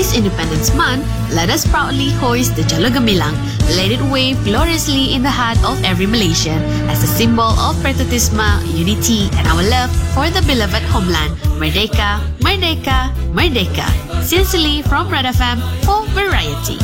This Independence Month, let us proudly hoist the Jalur Gemilang. Let it wave gloriously in the heart of every Malaysian as a symbol of patriotism, unity, and our love for the beloved homeland. Merdeka, Merdeka, Merdeka. Sincerely from Red FM for Variety.